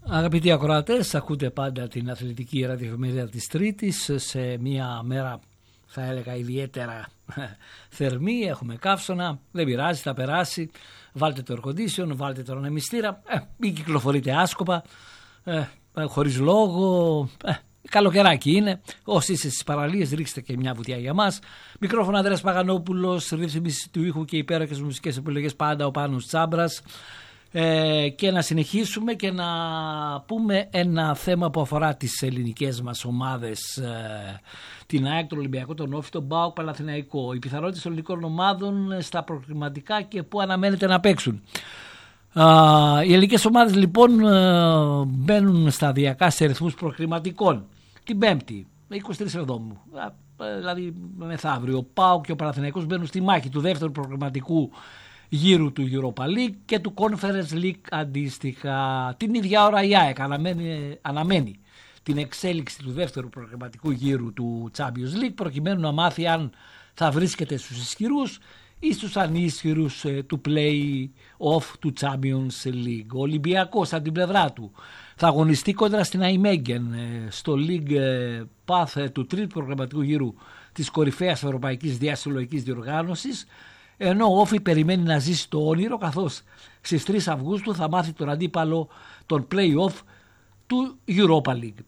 Αγαπητοί ακροατές, ακούτε πάντα την αθλητική ραδιοφημερίδα της Τρίτης σε μια μέρα, θα έλεγα, ιδιαίτερα θερμή. Έχουμε καύσωνα, δεν πειράζει, θα περάσει. Βάλτε το air condition, βάλτε το ανεμιστήρα, μην κυκλοφορείτε άσκοπα, χωρίς λόγο. Καλοκαιράκι είναι. Όσοι είστε στις παραλίες, ρίξτε και μια βουτιά για μας. Μικρόφωνο Ανδρέας Παγανόπουλος, ρύθμιση του ήχου και υπέροχες μουσικές επιλογές πάντα ο Πάνος Τσάμπρας. Και να συνεχίσουμε και να πούμε ένα θέμα που αφορά τις ελληνικές μας ομάδες, την ΑΕΚ, τον Ολυμπιακό, τον Όφη, τον ΠΑΟΚ, Παναθηναϊκό, οι πιθανότητες των ελληνικών ομάδων στα προκριματικά και που αναμένεται να παίξουν. Οι ελληνικές ομάδες λοιπόν μπαίνουν σταδιακά σε ρυθμούς προκριματικών. Την Πέμπτη, 23 Εβδόμου, δηλαδή μεθαύριο, ο ΠΑΟΚ και ο Παναθηναϊκός μπαίνουν στη μάχη του δεύτερου προκριματικού γύρου του Europa League και του Conference League αντίστοιχα. Την ίδια ώρα η ΑΕΚ αναμένει την εξέλιξη του δεύτερου προγραμματικού γύρου του Champions League προκειμένου να μάθει αν θα βρίσκεται στους ισχυρούς ή στους ανίσχυρους του play-off του Champions League. Ο Ολυμπιακός από την πλευρά του θα αγωνιστεί κόντρα στην Αϊμέγγεν στο League Path του τρίτου προγραμματικού γύρου της κορυφαίας ευρωπαϊκής διασυλλογικής διοργάνωσης, ενώ ο Όφη περιμένει να ζήσει το όνειρο, καθώς στις 3 Αυγούστου θα μάθει τον αντίπαλο των play-off του Europa League.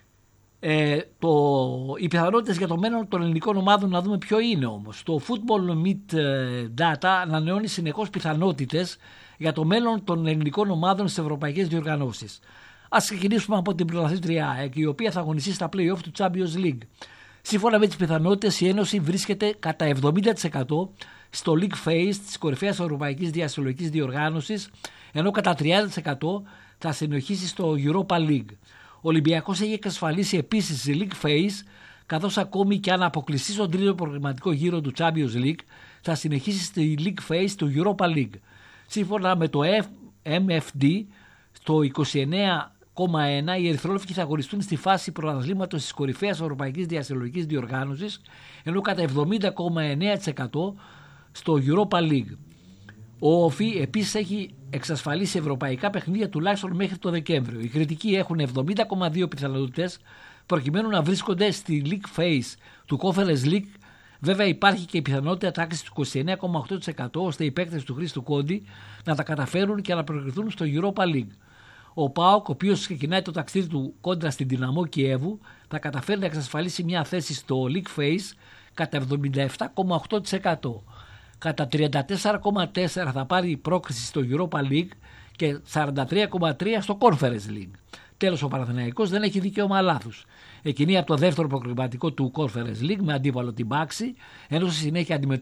Οι πιθανότητες για το μέλλον των ελληνικών ομάδων να δούμε ποιο είναι όμως. Το Football Meet Data ανανεώνει συνεχώς πιθανότητες για το μέλλον των ελληνικών ομάδων στις ευρωπαϊκές διοργανώσεις. Ας ξεκινήσουμε από την πρωταθλήτρια ΑΕΚ, η οποία θα αγωνιστεί στα play-off του Champions League. Σύμφωνα με τις πιθανότητες, η Ένωση βρίσκεται κατά 70% στο League Phase της κορυφαίας ευρωπαϊκής διασυλλογικής διοργάνωσης, ενώ κατά 30% θα συνεχίσει στο Europa League. Ο Ολυμπιακός έχει εξασφαλίσει επίσης τη League Phase, καθώς ακόμη και αν αποκλειστεί στον τρίτο προγραμματικό γύρο του Champions League, θα συνεχίσει στη League Phase του Europa League. Σύμφωνα με το MFD, στο 29,1 οι ερυθρόλευκοι θα αγωνιστούν στη φάση πρωταθλήματος της κορυφαίας ευρωπαϊκής διασυλλογικής διοργάνωσης, ενώ κατά 70,9% στο Europa League. Ο Όφη επίσης έχει εξασφαλίσει ευρωπαϊκά παιχνίδια τουλάχιστον μέχρι το Δεκέμβριο. Οι κριτικοί έχουν 70,2 πιθανότητες προκειμένου να βρίσκονται στη League Phase του Conference League. Βέβαια υπάρχει και η πιθανότητα τάξης του 29,8% ώστε οι παίκτες του Χρήστου Κόντι να τα καταφέρουν και να προκριθούν στο Europa League. Ο ΠΑΟΚ, ο οποίος ξεκινάει το ταξίδι του κόντρα στην Δυναμό Κιέβου, θα καταφέρει να εξασφαλίσει μια θέση στο League Phase κατά 77,8%. Κατά 34,4% θα πάρει πρόκριση στο Europa League και 43,3% στο Conference League. Τέλος, ο Παναθηναϊκός δεν έχει δικαίωμα λάθους. Εκκινεί από το δεύτερο προκριματικό του Conference League με αντίπαλο την Πάξη, ενώ στη συνέχεια αντιμετωπίζει